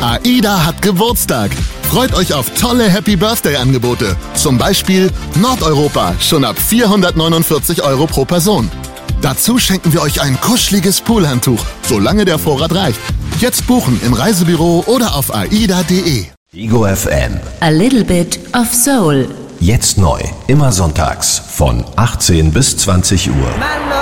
AIDA hat Geburtstag. Freut euch auf tolle Happy Birthday Angebote. Zum Beispiel Nordeuropa, schon ab 449 € pro Person. Dazu schenken wir euch ein kuscheliges Poolhandtuch, solange der Vorrat reicht. Jetzt buchen im Reisebüro oder auf aida.de. Ego FM. A little bit of soul. Jetzt neu. Immer sonntags von 18 bis 20 Uhr.